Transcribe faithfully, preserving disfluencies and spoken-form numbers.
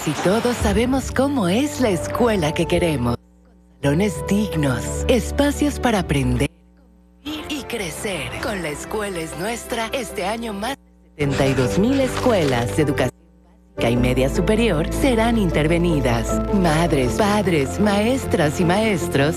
Casi todos sabemos cómo es la escuela que queremos. Salones dignos, espacios para aprender y crecer. Con La Escuela es Nuestra, este año más de setenta y dos mil escuelas de educación básica y media superior serán intervenidas. Madres, padres, maestras y maestros